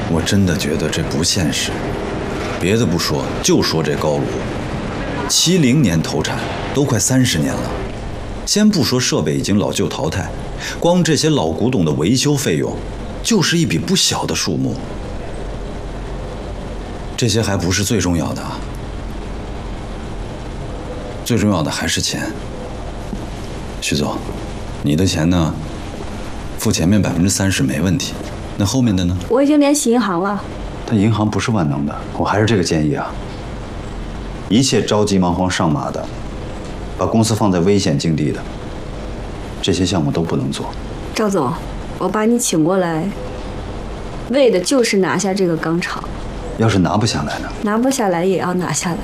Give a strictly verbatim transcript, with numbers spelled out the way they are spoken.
我真的觉得这不现实。别的不说，就说这高炉，七零年投产，都快三十年了。先不说设备已经老旧淘汰，光这些老古董的维修费用，就是一笔不小的数目。这些还不是最重要的啊，最重要的还是钱。徐总，你的钱呢？付前面百分之三十没问题，那后面的呢？ 我已经联系银行了。 但银行不是万能的，我还是这个建议啊。一切着急忙慌上马的，把公司放在危险境地的，这些项目都不能做。 赵总，我把你请过来，为的就是拿下这个钢厂。 要是拿不下来呢？ 拿不下来也要拿下来。